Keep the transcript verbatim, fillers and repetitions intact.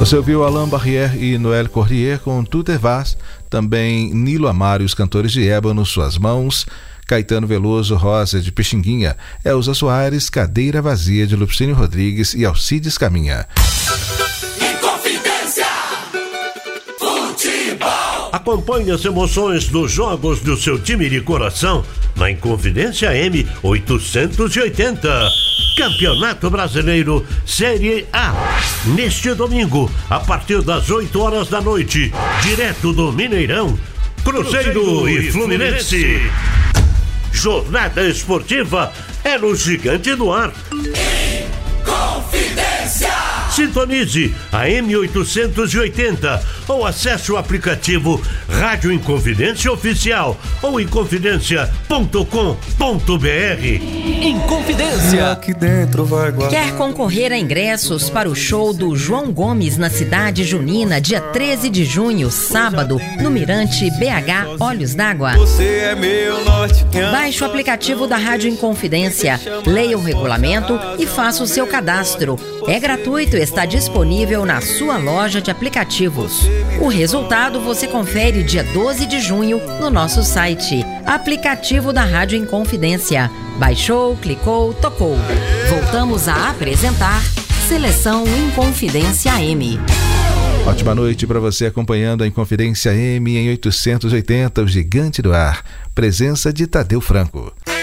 Você ouviu Alain Barrière e Noël Corrier com Tout est vaste, também Nilo Amaro e os Cantores de Ébano, Suas Mãos, Caetano Veloso, Rosa de Pixinguinha, Elza Soares, Cadeira Vazia de Lupicínio Rodrigues e Alcides Caminha. Inconfidência Futebol. Acompanhe as emoções dos jogos do seu time de coração na Inconfidência M oitocentos e oitenta. Campeonato Brasileiro Série A. Neste domingo, a partir das oito horas da noite, direto do Mineirão, Cruzeiro, Cruzeiro e Fluminense. Fluminense. Jornada esportiva é no Gigante do Ar. Inconfidência. Sintonize a M oitocentos e oitenta ou acesse o aplicativo Rádio Inconfidência Oficial ou inconfidência ponto com ponto b r. Inconfidência. Aqui dentro vai guardar. Quer concorrer a ingressos para o show do João Gomes na Cidade Junina, dia treze de junho, sábado, no Mirante B H Olhos d'Água? Você é meu norte. Baixe o aplicativo da Rádio Inconfidência, leia o regulamento e faça o seu cadastro. É gratuito e está disponível na sua loja de aplicativos. O resultado você confere dia doze de junho no nosso site. Aplicativo da Rádio Inconfidência. Baixou, clicou, tocou. Voltamos a apresentar Seleção Inconfidência M. Ótima noite para você acompanhando a Inconfidência M em oitocentos e oitenta, o Gigante do Ar. Presença de Tadeu Franco.